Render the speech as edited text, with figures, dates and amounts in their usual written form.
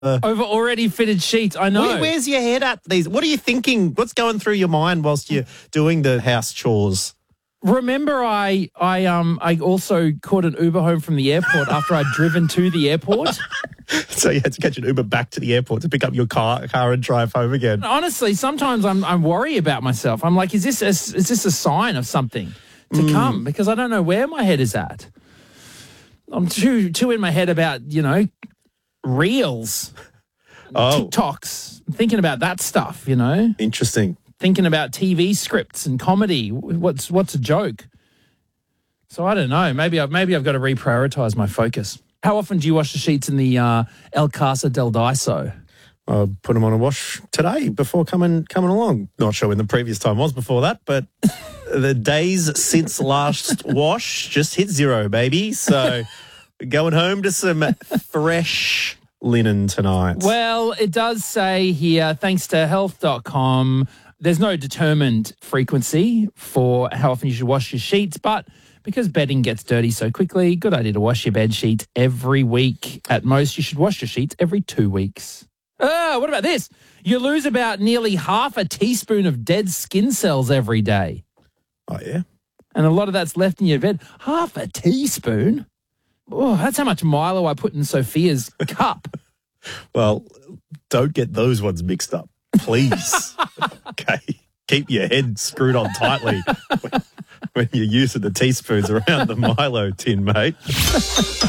over already fitted sheets. I know. Where's your head at these? What are you thinking? What's going through your mind whilst you're doing the house chores? Remember, I also caught an Uber home from the airport after I'd driven to the airport. So you had to catch an Uber back to the airport to pick up your car and drive home again. Honestly, sometimes I'm worried about myself. I'm like, is this a sign of something to come? Because I don't know where my head is at. I'm too in my head about, reels, TikToks. I'm thinking about that stuff, Interesting. Thinking about TV scripts and comedy. What's a joke? So I don't know. Maybe I've got to reprioritize my focus. How often do you wash the sheets in the El Casa del Daiso? I put them on a wash today before coming along. Not sure when the previous time was before that, but the days since last wash just hit 0, baby. So going home to some fresh linen tonight. Well, it does say here, thanks to health.com, there's no determined frequency for how often you should wash your sheets, but because bedding gets dirty so quickly, good idea to wash your bed sheets every week. At most, you should wash your sheets every 2 weeks. What about this? You lose about nearly half a teaspoon of dead skin cells every day. Oh, yeah? And a lot of that's left in your bed. Half a teaspoon? Oh, that's how much Milo I put in Sophia's cup. Well, don't get those ones mixed up, please. Okay? Keep your head screwed on tightly when you're using the teaspoons around the Milo tin, mate.